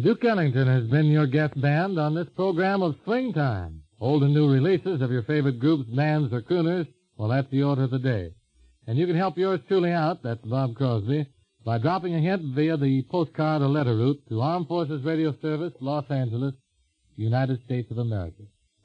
Duke Ellington has been your guest band on this program of Swing Time. Old and new releases of your favorite groups, bands, or crooners, well, that's the order of the day. And you can help yours truly out, that's Bob Crosby, by dropping a hint via the postcard or letter route to Armed Forces Radio Service, Los Angeles, United States of America.